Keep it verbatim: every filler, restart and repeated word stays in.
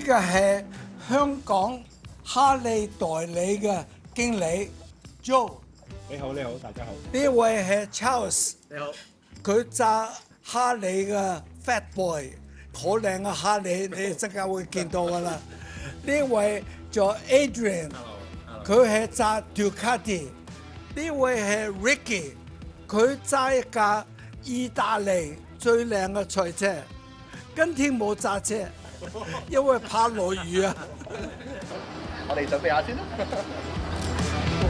個係香港哈利代理嘅經理 Joe。 你好，你好，大家好。 呢位係 Charles。 你好。 佢揸哈利嘅 Fat Boy， 好靚嘅哈利，你即刻會見到㗎啦。呢位叫 Adrian， 佢係揸 Ducati。呢位係 Ricky， 佢揸一架意大利最靚嘅賽車。今天冇揸車，因為怕落雨啊。 我哋準備下先啦。